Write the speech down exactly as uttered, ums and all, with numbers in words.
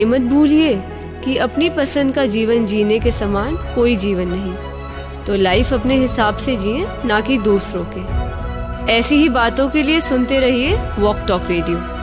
ये मत भूलिए कि अपनी पसंद का जीवन जीने के समान कोई जीवन नहीं, तो लाइफ अपने हिसाब से जिए, ना कि दूसरों के। ऐसी ही बातों के लिए सुनते रहिए वॉक टॉक रेडियो।